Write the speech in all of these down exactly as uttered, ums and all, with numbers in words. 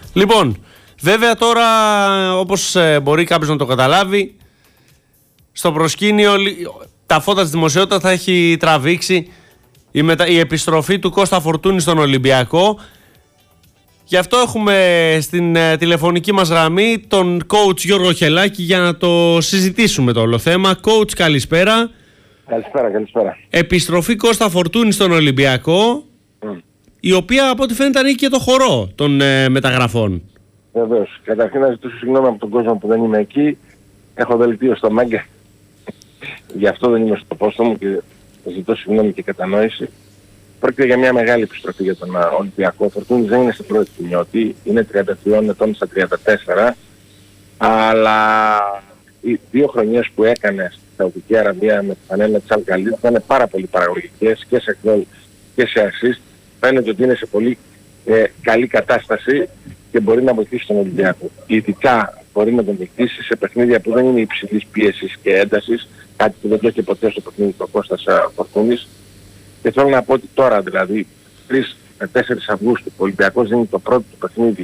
Λοιπόν, βέβαια τώρα, όπως μπορεί κάποιος να το καταλάβει, στο προσκήνιο τα φώτα της δημοσιότητας θα έχει τραβήξει η, μετα... η επιστροφή του Κώστα Φορτούνη στον Ολυμπιακό. Γι' αυτό έχουμε στην ε, τηλεφωνική μας γραμμή τον coach Γιώργο Χελάκη για να το συζητήσουμε το όλο θέμα. Coach, καλησπέρα. Καλησπέρα, καλησπέρα. Επιστροφή Κώστα Φορτούνη στον Ολυμπιακό, mm. η οποία από ό,τι φαίνεται ανήκει και το χορό των ε, μεταγραφών. Βεβαίως. Καταρχήν να ζητήσω συγγνώμη από τον κόσμο που δεν είμαι εκεί. Έχω δελτίο στο Μάγκα. Γι' αυτό δεν είμαι στο πόστο μου και ζητώ συγγνώμη και κατανόηση. Πρόκειται για μια μεγάλη επιστροφή για τον Ολυμπιακό. Ο Φορτούνης δεν είναι στην πρώτη κοινιώτη, είναι τριάντα τριών ετών στα τριάντα τέσσερα. Αλλά οι δύο χρονιές που έκανε στη Σαουδική Αραβία με τη φανέλα της Αλ Γκαλίδ ήταν πάρα πολύ παραγωγικές και σε γκολ και σε assist. Φαίνεται ότι είναι σε πολύ ε, καλή κατάσταση και μπορεί να βοηθήσει τον Ολυμπιακό. Ειδικά μπορεί να τον βοηθήσει σε παιχνίδια που δεν είναι υψηλής πίεσης και έντασης, κάτι που δεν το έχει ποτέ στο παιχνίδι του Κώστας Φορτούνης. Και θέλω να πω ότι τώρα, δηλαδή, τρεις με τέσσερις Αυγούστου, ο Ολυμπιακός δίνει το πρώτο του παιχνίδι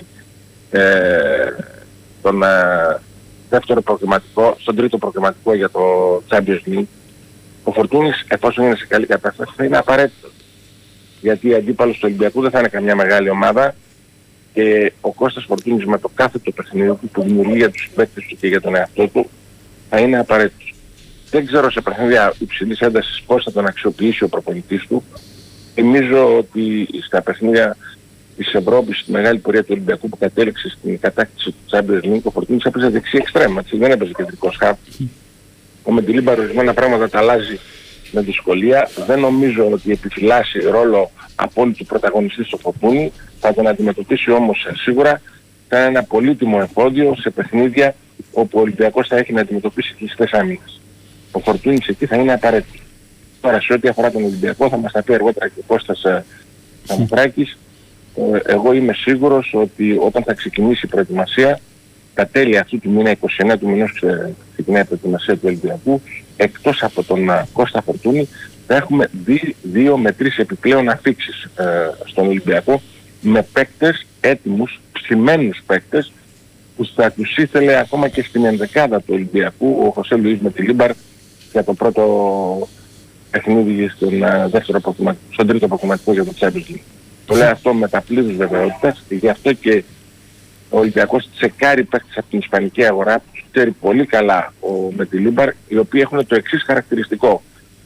ε, τον ε, δεύτερο προγραμματικό, στον τρίτο προγραμματικό για το Champions League. Ο Φορτούνης, εφόσον είναι σε καλή κατάσταση, θα είναι απαραίτητο. Γιατί ο αντίπαλος του Ολυμπιακού δεν θα είναι καμιά μεγάλη ομάδα και ο Κώστας Φορτούνης με το κάθε το παιχνίδι του που δημιουργεί για τους παίκτες του και για τον εαυτό του θα είναι απαραίτητος. Δεν ξέρω σε παιχνίδια υψηλής έντασης πώς θα τον αξιοποιήσει ο προπονητής του. Θυμίζω ότι στα παιχνίδια της Ευρώπης, στη μεγάλη πορεία του Ολυμπιακού που κατέληξε στην κατάκτηση του Champions League, ο Φορτούνης έπαιζε δεξί εξτρέμ, δεν έπαιζε κεντρικός χαφ. Ο Μεντιλίμπαρ ορισμένα πράγματα τα αλλάζει με δυσκολία. Δεν νομίζω ότι επιφυλάσσει ρόλο απόλυτου πρωταγωνιστή στο Φορτούνη. Θα τον αντιμετωπίσει όμως σίγουρα. Θα είναι ένα πολύτιμο εφόδιο σε παιχνίδια όπου ο Ολυμπιακός θα έχει να αντιμετωπίσει κλειστές άμυνες. Ο Φορτούνης εκεί θα είναι απαραίτητο. Τώρα σε ό,τι αφορά τον Ολυμπιακό θα μας τα πει αργότερα και ο Κώστας Σαμουφράκης. Εγώ είμαι σίγουρος ότι όταν θα ξεκινήσει η προετοιμασία, τα τέλη αυτού του μήνα, είκοσι εννέα του μηνός ξεκινάει η προετοιμασία του Ολυμπιακού, εκτός από τον Κώστα Φορτούνη θα έχουμε δύο με τρεις επιπλέον αφίξεις ε, στον Ολυμπιακό με παίκτες έτοιμους, ψημένους παίκτες που θα τους ήθελε ακόμα και στην ενδεκάδα του Ολυμπιακού ο Χωσέ Λουίς Μεντιλίμπαρ για το πρώτο παιχνίδι στον, uh, δεύτερο στον τρίτο προκομματικό για το Champions League. Το λέω αυτό με τα πλήρους βεβαιότητας και γι' αυτό και ο Ολυμπιακός τσεκάρει παίκτες από την ισπανική αγορά που ξέρει πολύ καλά ο Μεντιλίμπαρ, οι οποίοι έχουν το εξής χαρακτηριστικό,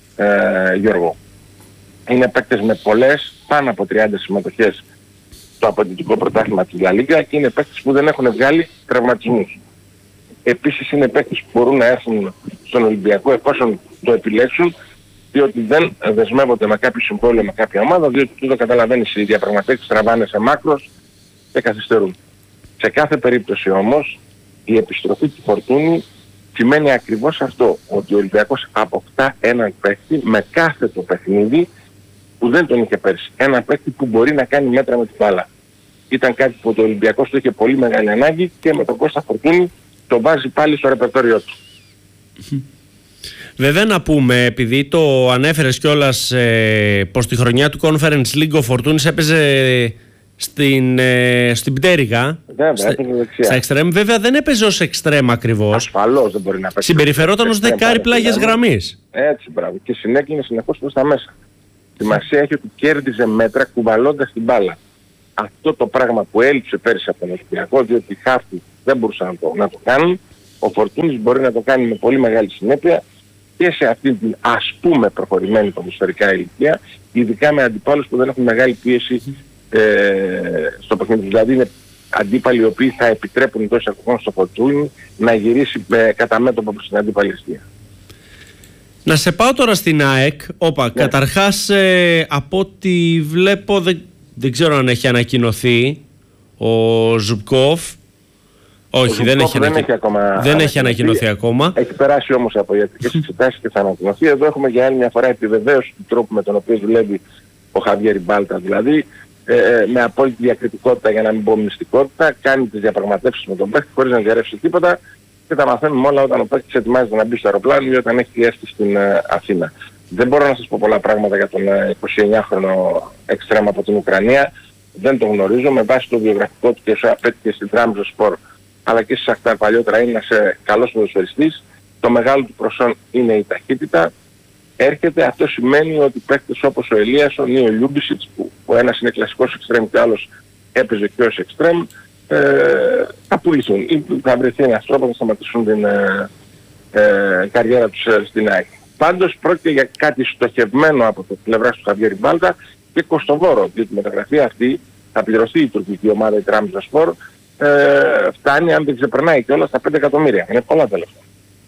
ε, Γιώργο. Είναι παίκτες με πολλές, πάνω από τριάντα συμμετοχές στο αποδυτικό πρωτάθλημα της Λα Λίγκα και είναι παίκτες που δεν έχουν βγάλει τραυματισμούς. Επίσης είναι παίκτες που μπορούν να έρθουν στον Ολυμπιακό εφόσον το επιλέξουν, διότι δεν δεσμεύονται με κάποιο συμβόλαιο με κάποια ομάδα, διότι το καταλαβαίνεις οι διαπραγματεύσεις τραβάνε σε μάκρος και καθυστερούν. Σε κάθε περίπτωση όμως η επιστροφή του Φορτούνη σημαίνει ακριβώς αυτό, ότι ο Ολυμπιακός αποκτά έναν παίκτη με κάθε το παιχνίδι που δεν τον είχε πέρσι. Ένα παίκτη που μπορεί να κάνει μέτρα με την μπάλα. Ήταν κάτι που το Ολυμπιακός του είχε πολύ μεγάλη ανάγκη και με τον Κώστα Φορτούνη το βάζει πάλι στο ρεπερτόριό του. Βέβαια να πούμε, επειδή το ανέφερες κιόλας ε, πως τη χρονιά του Conference League ο Φορτούνης έπαιζε στην, ε, στην πτέρυγα, βέβαια, στα, στα εξτρέμ, βέβαια δεν έπαιζε ως εξτρέμ ακριβώς. Ασφαλώς δεν μπορεί να παίξει. Συμπεριφερόταν ως δεκάρι πλάγιας γραμμής. Έτσι, μπράβο. Και συνέκλεινε συνεχώς προς τα μέσα. Σημασία έχει ότι κέρδιζε μέτρα κουβαλώντας την μπάλα. Αυτό το πράγμα που έλειψε πέρυσι από τον Ολυμπιακό, διότι οι χάφτοι δεν μπορούσαν να το, να το κάνουν, ο Φορτούνης μπορεί να το κάνει με πολύ μεγάλη συνέπεια και σε αυτή την ας πούμε προχωρημένη ποδοσφαιρικά ηλικία, ειδικά με αντιπάλους που δεν έχουν μεγάλη πίεση ε, στο παιχνίδι. Δηλαδή είναι αντίπαλοι οι οποίοι θα επιτρέπουν τόσο ακόμα στο Φορτούνη να γυρίσει ε, κατά μέτωπο προς την αντίπαλη αιστεία. Να σε πάω τώρα στην ΑΕΚ. Όπα, ναι. Καταρχάς ε, από ό,τι βλέπω δεν, δεν ξέρω αν έχει ανακοινωθεί ο Ζουμπκόφ. Όχι, δεν, έχει, δεν, έχει, ακόμα δεν έχει ανακοινωθεί ακόμα. Έχει περάσει όμως από ιατρικές εξετάσεις και θα ανακοινωθεί. Εδώ έχουμε για άλλη μια φορά επιβεβαίωση του τρόπου με τον οποίο δουλεύει ο Χαβιέρ Μπάλτα. Δηλαδή ε, με απόλυτη διακριτικότητα, για να μην πω μυστικότητα, κάνει τις διαπραγματεύσεις με τον παίκτη χωρίς να διαρρεύσει τίποτα και τα μαθαίνουμε όλα όταν ο παίκτης ετοιμάζεται να μπει στο αεροπλάνο ή όταν έχει έρθει στην ε, Αθήνα. Δεν μπορώ να σας πω πολλά πράγματα για τον ε, εικοσιεννιάχρονο εξτρέμ από την Ουκρανία. δεν το γνωρίζω, με βάση το βιογραφικό του και όσο απέτυχε στην Trabzonspor αλλά και στη Σαχτάρ παλιότερα είναι ένας καλός ποδοσφαιριστής. Το μεγάλο του προσόν είναι η ταχύτητα. Έρχεται, αυτό σημαίνει ότι παίκτες όπως ο Ελίασον ή ο Λιούμπισιτς, που ο ένας είναι κλασικός εξτρέμ και ο άλλος έπαιζε και ως εξτρέμ, ε, θα πουληθούν ή θα βρεθεί ένας τρόπος να σταματήσουν την ε, ε, καριέρα τους ε, στην ΑΕΚ. Πάντως πρόκειται για κάτι στοχευμένο από το πλευρά του Χαβιέρ Μπάλτα και κοστοβόρο, διότι η μεταγραφή αυτή θα πληρωθεί η τουρκική ομάδα η Trabzonspor, ε, φτάνει αν δεν ξεπερνάει κιόλας στα πέντε εκατομμύρια. Είναι πολλά τα λεφτά.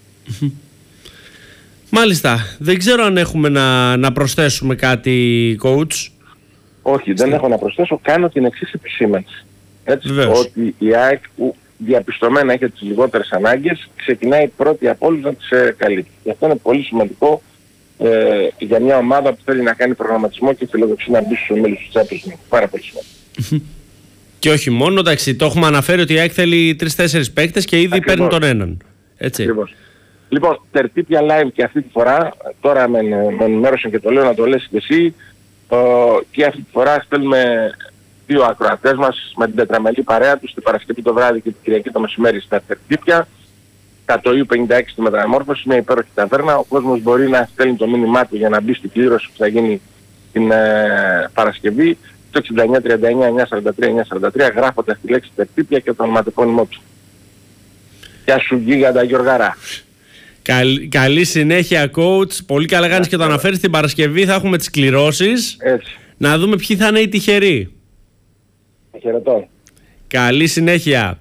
Μάλιστα. Δεν ξέρω αν έχουμε να, να προσθέσουμε κάτι, coach. Όχι, δεν έχω να προσθέσω. Κάνω την εξής επισήμανση. Έτσι, ότι η ΑΕΚ που διαπιστωμένα έχει τις λιγότερες ανάγκες, ξεκινάει πρώτη από όλους να τις ε, καλύπτει. Γι' αυτό είναι πολύ σημαντικό ε, για μια ομάδα που θέλει να κάνει προγραμματισμό και φιλοδοξεί να μπει στους ομίλους του Champions League. Πάρα πολύ σημαντικό. Και όχι μόνο, εντάξει, το έχουμε αναφέρει ότι η ΑΕΚ θέλει τρεις-τέσσερις παίκτες και ήδη Ακριβώς. παίρνει τον έναν. Έτσι. Ακριβώς. Λοιπόν, τερτύπια live και αυτή τη φορά, τώρα με, με ενημέρωσαν και το λέω να το λες και εσύ, ε, και αυτή τη φορά στέλνουμε δύο ακροατές μας με την τετραμελή παρέα τους την Παρασκευή το βράδυ και την Κυριακή το μεσημέρι στα τερτύπια. Κατά Ιου πενήντα έξι στη Μεταμόρφωση, μια υπέροχη ταβέρνα. Ο κόσμος μπορεί να στέλνει το μήνυμά του για να μπει στην κλήρωση που θα γίνει την ε, Παρασκευή. Το εξήντα εννιά τριάντα εννιά εννιακόσια σαράντα τρία εννιακόσια σαράντα τρία γράφοντας τη λέξη τερτύπια και το ονοματεπώνυμό του. Γεια σου γίγαντα Γιωργαρά. Καλή, καλή συνέχεια, coach. Πολύ καλά κάνεις και το αναφέρεις. Την Παρασκευή θα έχουμε τις κληρώσεις. Έτσι. Να δούμε ποιοι θα είναι οι τυχεροί. Χαιρετώ. Καλή συνέχεια.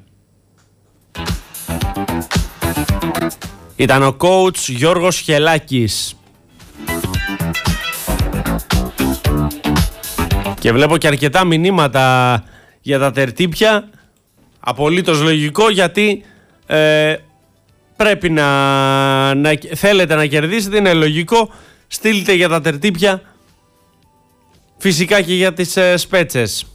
Ήταν ο coach Γιώργος Χελάκης. Και βλέπω και αρκετά μηνύματα για τα τερτύπια. Απολύτως λογικό, γιατί ε, πρέπει να, να θέλετε να κερδίσετε, είναι λογικό. Στείλτε για τα τερτύπια, φυσικά και για τις ε, σπέτσες.